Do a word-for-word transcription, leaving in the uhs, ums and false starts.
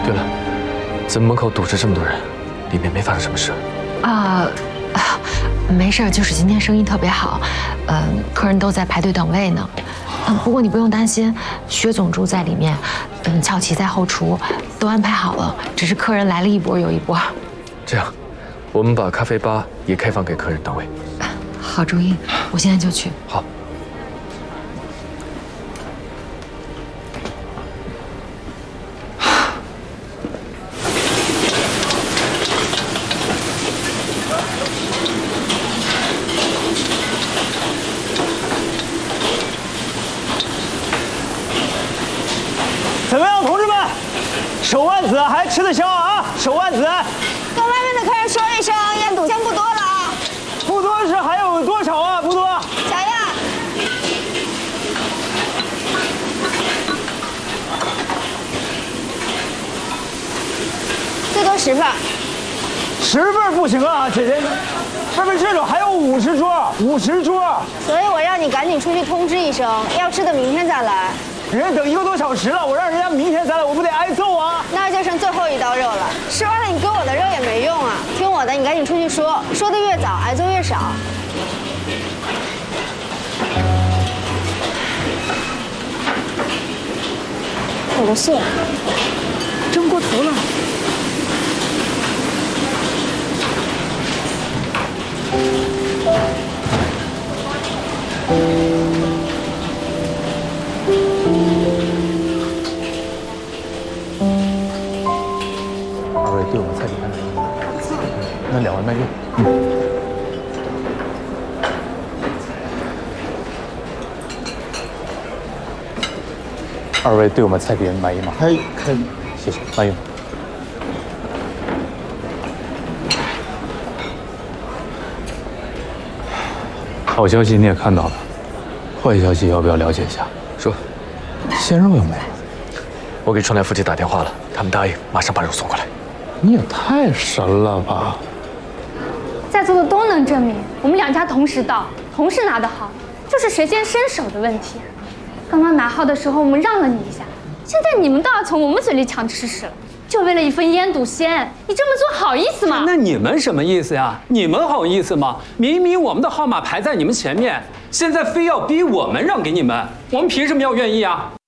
对了，怎么门口堵着这么多人？里面没发生什么事？ 啊，没事，就是今天生意特别好，嗯、呃，客人都在排队等位呢。嗯，不过你不用担心，薛总住在里面，嗯，俏琪在后厨，都安排好了，只是客人来了一波又一波。 这样，我们把咖啡吧也开放给客人等位。 好主意，我现在就去。 好。 怎么样，同志们？手腕子还吃得消啊？手腕子， 跟外面的客人说一声，烟赌先不多了啊。 不多是还有多少啊？不多。 小样。最多十份。 十份不行啊，姐姐，外面这种还有五十桌，五十桌。 所以我让你赶紧出去通知一声，要吃的明天再来。 人家等一个多小时了，我让人家明天再来，我不得挨揍啊！ 那就剩最后一刀肉了，吃完了你割我的肉也没用啊！听我的，你赶紧出去说，说的越早，挨揍越少。我的信，蒸过头了。 二位对我们菜品安排，那两位慢用。嗯。二位对我们菜品满意吗？ 可以，可以。 谢谢，慢用。好消息你也看到了，坏消息要不要了解一下？ 说。 鲜肉有没有？ 我给川来夫妻打电话了，他们答应马上把肉送过来。 你也太神了吧！ 在座的都能证明，我们两家同时到，同时拿得好，就是谁先伸手的问题。刚刚拿号的时候我们让了你一下，现在你们倒要从我们嘴里抢吃食了，就为了一份烟赌仙，你这么做好意思吗？ 那你们什么意思呀？你们好意思吗？明明我们的号码排在你们前面，现在非要逼我们让给你们，我们凭什么要愿意啊？